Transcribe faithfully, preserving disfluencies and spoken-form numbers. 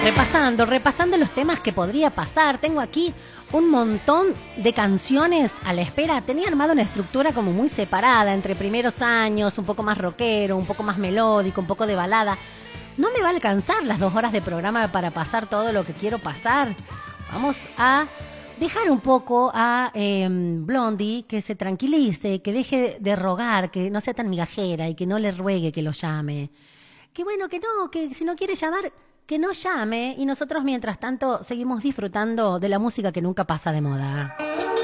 Repasando, repasando los temas que podría pasar. Tengo aquí un montón de canciones a la espera. Tenía armado una estructura como muy separada entre primeros años, un poco más rockero, un poco más melódico, un poco de balada. No me va a alcanzar las dos horas de programa para pasar todo lo que quiero pasar. Vamos a dejar un poco a eh, Blondie que se tranquilice, que deje de rogar, que no sea tan migajera y que no le ruegue que lo llame. Que bueno, que no, que si no quiere llamar, que no llame, y nosotros mientras tanto seguimos disfrutando de la música que nunca pasa de moda.